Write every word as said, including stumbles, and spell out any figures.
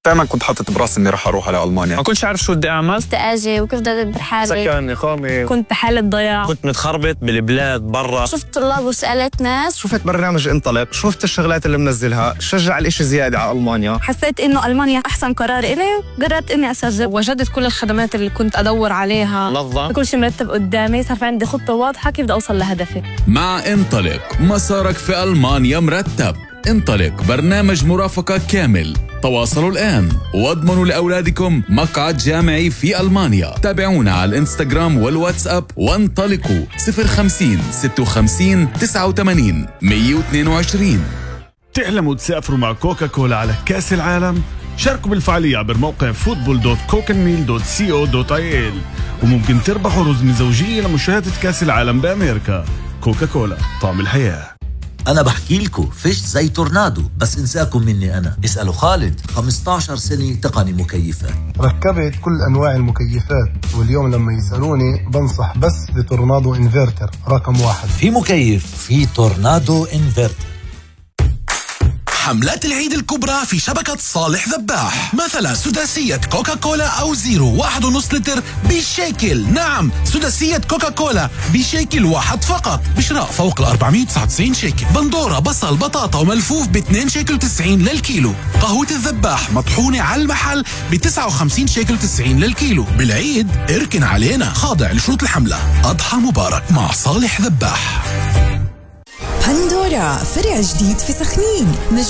دائما كنت حاطط براسي اني رح اروح على المانيا. ما كنتش عارف شو بدي اعمل. كنت اجي وكيف بدي ادبر حالي. سكن اقامه. كنت بحالة ضياع. كنت متخربط بالبلاد برا. شفت طلاب وسالت ناس. شفت برنامج انطلق، شفت الشغلات اللي منزلها، شجع الاشي زياده على المانيا. حسيت انه المانيا احسن قرار الي، قررت اني اسجل. وجدت كل الخدمات اللي كنت ادور عليها، نظم كل شيء مرتب قدامي، صار في عندي خطه واضحه كيف بدي اوصل لهدفي. مع انطلق مسارك في ألمانيا مرتب. انطلق برنامج مرافقة كامل. تواصلوا الآن واضمنوا لأولادكم مقعد جامعي في ألمانيا. تابعونا على الانستغرام والواتساب وانطلقوا صفر خمسين ستة وخمسين تسعة وثمانين مية واثنين وعشرين. تحلموا تسافروا مع كوكا كولا على كأس العالم؟ شاركوا بالفعالية عبر موقع فوتبول دوت كوكنميل دوت سي او دوت اي ال وممكن تربحوا رزمة زوجية لمشاهدة كأس العالم بأمريكا. كوكا كولا، طعم الحياة. أنا بحكي لكم فيش زي تورنادو، بس انساكم مني أنا. اسألوا خالد، خمسة عشر سنة تقني مكيفات. ركبت كل أنواع المكيفات، واليوم لما يسألوني بنصح بس بتورنادو انفرتر رقم واحد. في مكيف في تورنادو انفرتر. حملات العيد الكبرى في شبكة صالح ذباح، مثلا سداسية كوكا كولا أو زيرو واحد ونص لتر بشيكل. نعم، سداسية كوكا كولا بشيكل واحد فقط بشراء فوق ال أربعمية وتسعة وتسعين شيكل. بندورة بصل بطاطا وملفوف ب اثنين شيكل وتسعين للكيلو. قهوة الذباح مطحونة على المحل ب تسعة وخمسين شيكل وتسعين للكيلو. بالعيد اركن علينا، خاضع لشروط الحملة. أضحى مبارك مع صالح ذباح. بندورة فرع جديد في سخنين.